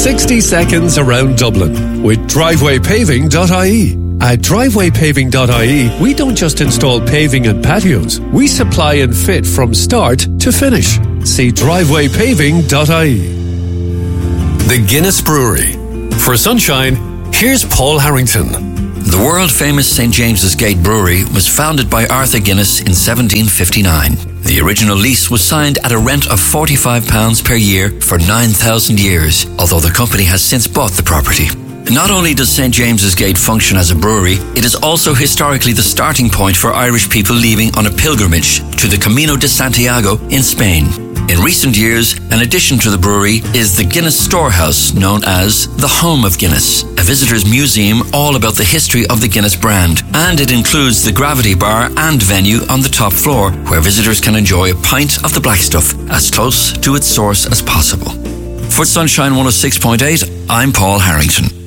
60 seconds around Dublin with drivewaypaving.ie. At drivewaypaving.ie, we don't just install paving and patios. We supply and fit from start to finish. See drivewaypaving.ie. The Guinness Brewery. For Sunshine, here's Paul Harrington. The world-famous St. James's Gate Brewery was founded by Arthur Guinness in 1759. The original lease was signed at a rent of £45 per year for 9,000 years, although the company has since bought the property. Not only does St. James's Gate function as a brewery, it is also historically the starting point for Irish people leaving on a pilgrimage to the Camino de Santiago in Spain. In recent years, an addition to the brewery is the Guinness Storehouse, known as the Home of Guinness, a visitors' museum all about the history of the Guinness brand, and it includes the Gravity Bar and venue on the top floor, where visitors can enjoy a pint of the black stuff as close to its source as possible. For Sunshine 106.8, I'm Paul Harrington.